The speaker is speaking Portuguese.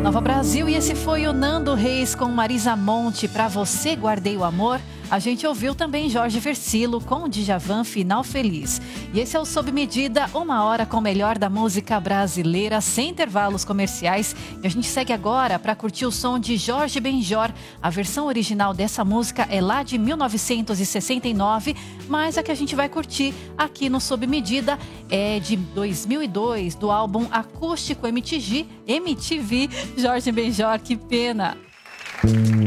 Nova Brasil, e esse foi o Nando Reis com Marisa Monte, Pra Você Guardei o Amor. A gente ouviu também Jorge Versilo com Djavan, Final Feliz. E esse é o Sob Medida, 1 hora com o melhor da música brasileira, sem intervalos comerciais. E a gente segue agora para curtir o som de Jorge Benjor. A versão original dessa música é lá de 1969, mas a que a gente vai curtir aqui no Sob Medida é de 2002, do álbum Acústico MTV, Jorge Benjor, que pena.